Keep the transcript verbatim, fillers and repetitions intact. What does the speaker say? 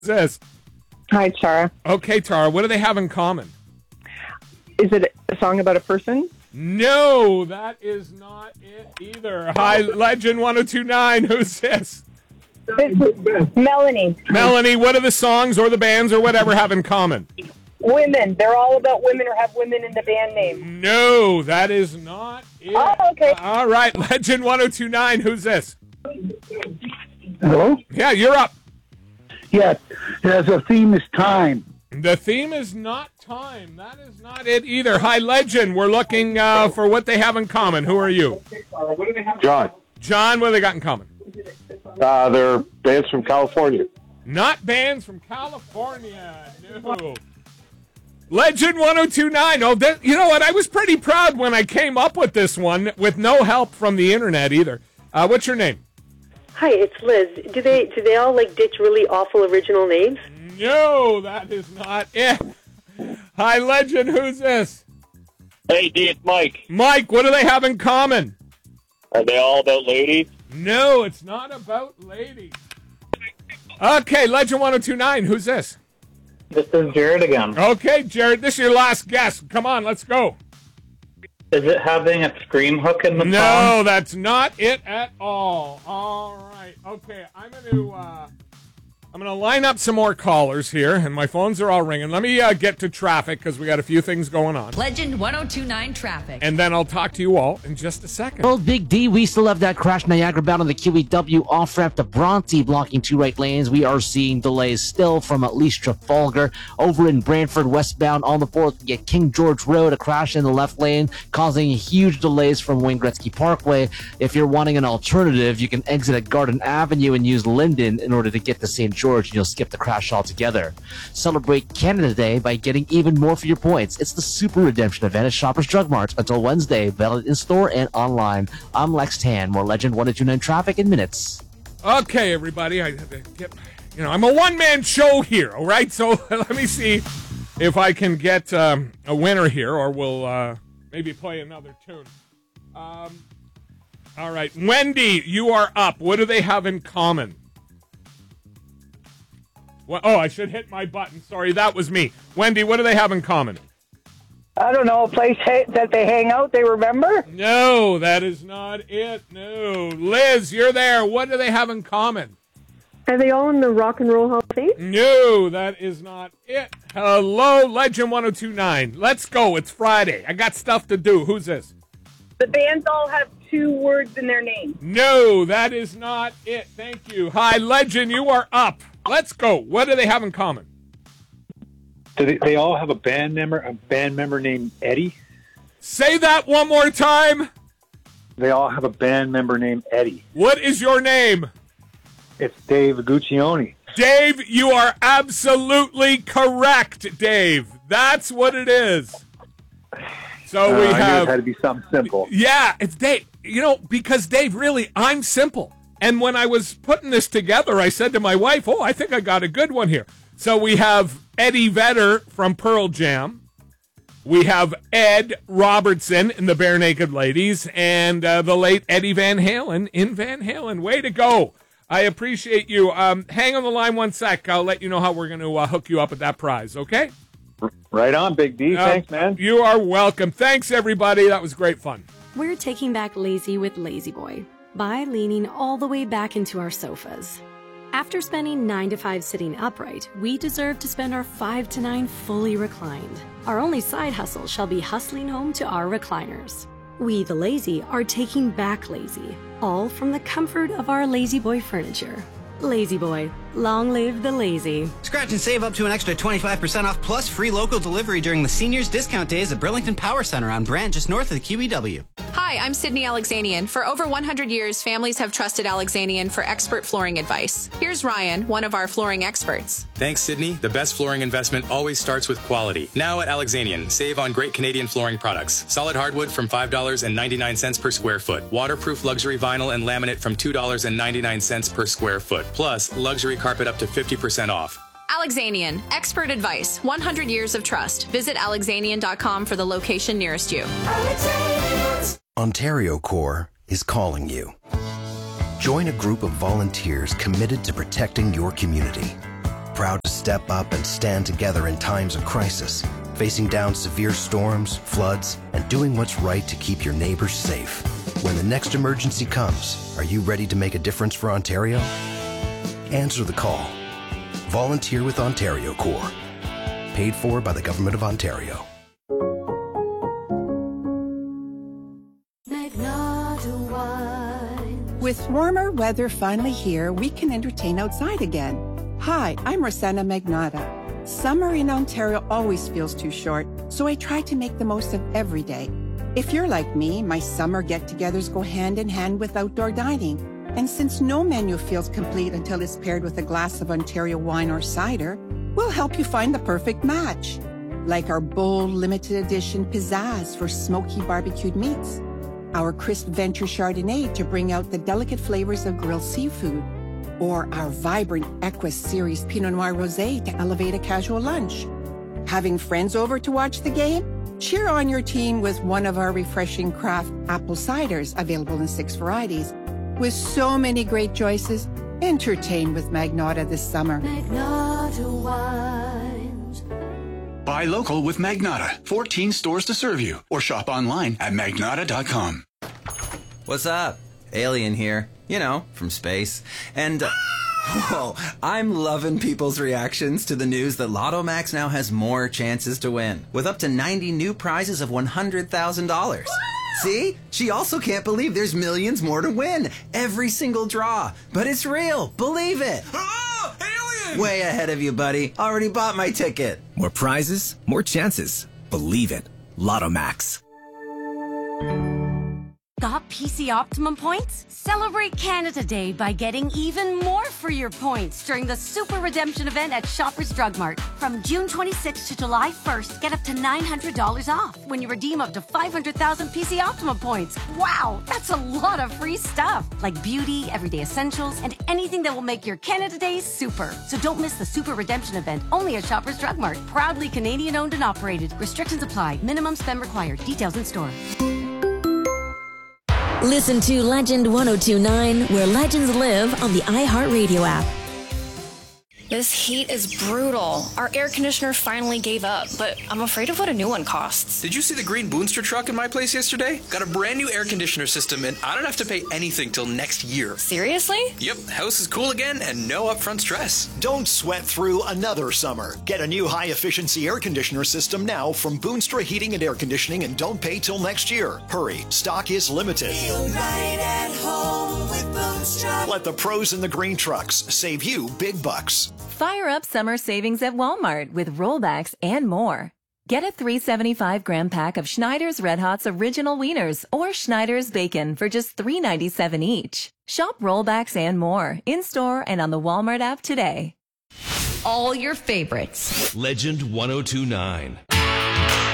This. Hi, Tara. Okay, Tara, what do they have in common? Is it a song about a person? No, that is not it either. Hi, Legend ten twenty-nine. Who's this? It's Melanie. Melanie, what do the songs or the bands or whatever have in common? Women. They're all about women or have women in the band name. No, that is not it. Oh, okay. All right, Legend ten twenty-nine. Who's this? Hello? Yeah, you're up. Yes, as a theme is time. The theme is not time. That is not it either. Hi, Legend. We're looking uh, for what they have in common. Who are you? John. John, what do they got in common? Uh, they're bands from California. Not bands from California. No. Legend ten twenty-nine. Oh, that, you know what? I was pretty proud when I came up with this one with no help from the internet either. Uh, what's your name? Hi, it's Liz. Do they do they all like ditch really awful original names? No, that is not it. Hi, Legend. Who's this? Hey, D, it's Mike. Mike, what do they have in common? Are they all about ladies? No, it's not about ladies. Okay, Legend ten twenty-nine. Who's this? This is Jared again. Okay, Jared, this is your last guess. Come on, let's go. Is it having a scream hook in the No, song? that's not it at all. All right. Okay, I'm going to uh, I'm going to line up some more callers here, and my phones are all ringing. Let me uh, get to traffic because we got a few things going on. Legend ten twenty-nine traffic. And then I'll talk to you all in just a second. Well, Big D, we still have that crash Niagara bound on the Q E W off-ramp to Bronte blocking two right lanes. We are seeing delays still from at least Trafalgar. Over in Brantford, westbound on the fourth, you get King George Road, a crash in the left lane, causing huge delays from Wayne Gretzky Parkway. If you're wanting an alternative, you can exit at Garden Avenue and use Linden in order to get to Saint George, and you'll skip the crash altogether. Celebrate Canada Day by getting even more for your points. It's the Super Redemption event at Shoppers Drug Mart until Wednesday, valid in store and online. I'm Lex Tan. More Legend ten twenty-nine traffic in minutes. Okay, everybody. I, I get, you know, I'm a one-man show here, all right? So let me see if I can get um, a winner here, or we'll uh, maybe play another tune. Um, all right. Wendy, you are up. What do they have in common? Well, oh, I should hit my button. Sorry, that was me. Wendy, what do they have in common? I don't know, a place ha- that they hang out, they remember? No, that is not it. No. Liz, you're there. What do they have in common? Are they all in the Rock and Roll Hall of Fame? No, that is not it. Hello, Legend ten twenty-nine. Let's go. It's Friday. I got stuff to do. Who's this? The bands all have two words in their name. No, that is not it. Thank you. Hi, Legend, you are up. Let's go. What do they have in common? Do they, they all have a band member, a band member named Eddie? Say that one more time. They all have a band member named Eddie. What is your name? It's Dave Guccione. Dave, you are absolutely correct, Dave. That's what it is. So we uh, I have... knew it had to be something simple. Yeah, it's Dave. You know, because Dave, really, I'm simple. And when I was putting this together, I said to my wife, oh, I think I got a good one here. So we have Eddie Vedder from Pearl Jam. We have Ed Robertson in the Bare Naked Ladies. And uh, the late Eddie Van Halen in Van Halen. Way to go. I appreciate you. Um, hang on the line one sec. I'll let you know how we're going to uh, hook you up with that prize, okay? Right on, Big D. Uh, Thanks, man. You are welcome. Thanks, everybody. That was great fun. We're taking back lazy with Lazy Boy by leaning all the way back into our sofas. After spending nine to five sitting upright, we deserve to spend our five to nine fully reclined. Our only side hustle shall be hustling home to our recliners. We, the lazy, are taking back lazy, all from the comfort of our Lazy Boy furniture. Lazy Boy, long live the lazy. Scratch and save up to an extra twenty-five percent off plus free local delivery during the Seniors Discount Days at Burlington Power Center on Brand, just north of the Q E W. Hi, I'm Sydney Alexanian. For over one hundred years, families have trusted Alexanian for expert flooring advice. Here's Ryan, one of our flooring experts. Thanks, Sydney. The best flooring investment always starts with quality. Now at Alexanian, save on great Canadian flooring products. Solid hardwood from five dollars and ninety-nine cents per square foot. Waterproof luxury vinyl and laminate from two dollars and ninety-nine cents per square foot. Plus, luxury carpet up to fifty percent off. Alexanian, expert advice, one hundred years of trust. Visit alexanian dot com for the location nearest you. Ontario Corps is calling you. Join a group of volunteers committed to protecting your community. Proud step up and stand together in times of crisis, facing down severe storms, floods, and doing what's right to keep your neighbors safe. When the next emergency comes, are you ready to make a difference for Ontario? Answer the call. Volunteer with Ontario Corps. Paid for by the Government of Ontario. With warmer weather finally here, we can entertain outside again. Hi, I'm Rosanna Magnotta. Summer in Ontario always feels too short, so I try to make the most of every day. If you're like me, my summer get-togethers go hand in hand with outdoor dining. And since no menu feels complete until it's paired with a glass of Ontario wine or cider, we'll help you find the perfect match. Like our bold limited edition pizzazz for smoky barbecued meats, our crisp Venture Chardonnay to bring out the delicate flavors of grilled seafood, or our vibrant Equus Series Pinot Noir Rosé to elevate a casual lunch. Having friends over to watch the game? Cheer on your team with one of our refreshing craft apple ciders, available in six varieties. With so many great choices, entertain with Magnotta this summer. Magnotta Wines. Buy local with Magnotta. fourteen stores to serve you. Or shop online at magnotta dot com. What's up? Alien here. You know, from space. And, uh, whoa, I'm loving people's reactions to the news that Lotto Max now has more chances to win. With up to ninety new prizes of one hundred thousand dollars. See? She also can't believe there's millions more to win. Every single draw. But it's real. Believe it. Oh, alien! Way ahead of you, buddy. Already bought my ticket. More prizes, more chances. Believe it. Lotto Max. Got P C Optimum points? Celebrate Canada Day by getting even more for your points during the Super Redemption event at Shoppers Drug Mart. From June twenty-sixth to July first, get up to nine hundred dollars off when you redeem up to five hundred thousand P C Optimum points. Wow, that's a lot of free stuff, like beauty, everyday essentials, and anything that will make your Canada Day super. So don't miss the Super Redemption event, only at Shoppers Drug Mart. Proudly Canadian owned and operated. Restrictions apply. Minimum spend required. Details in store. Listen to Legend one oh two point nine, where legends live, on the iHeartRadio app. This heat is brutal. Our air conditioner finally gave up, but I'm afraid of what a new one costs. Did you see the green Boonstra truck in my place yesterday? Got a brand new air conditioner system, and I don't have to pay anything till next year. Seriously? Yep, house is cool again and no upfront stress. Don't sweat through another summer. Get a new high-efficiency air conditioner system now from Boonstra Heating and Air Conditioning, and don't pay till next year. Hurry, stock is limited. Feel right at home with Boonstra. Let the pros in the green trucks save you big bucks. Fire up summer savings at Walmart with rollbacks and more. Get a three seventy-five gram pack of Schneider's Red Hot's Original Wieners or Schneider's Bacon for just three ninety-seven each. Shop rollbacks and more in-store and on the Walmart app today. All your favorites. Legend one oh two point nine.